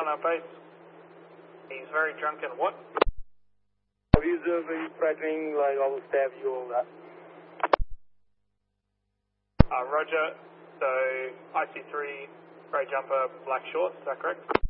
on our base. He's very drunk and what? He's very threatening, like I will stab you, all that. Roger. So IC3, grey jumper, black shorts, is that correct?